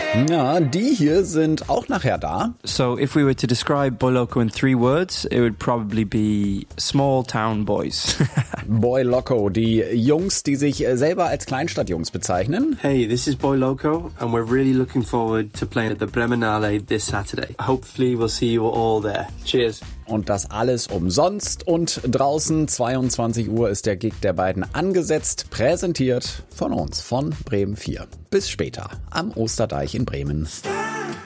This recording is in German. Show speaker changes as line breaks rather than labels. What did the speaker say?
Ja, die hier sind auch nachher da.
So if we were to describe Boy Loco in 3 words, it would probably be small town boys.
Boy Loco, die Jungs, die sich selber als Kleinstadtjungs bezeichnen.
Hey, this is Boy Loco and we're really looking forward to playing at the Bremenale this Saturday. Hopefully we'll see you all there. Cheers.
Und das alles umsonst und draußen 22 Uhr ist der Gig der beiden angesetzt, präsentiert von uns, von Bremen 4. Bis später am Osterdeich in Bremen.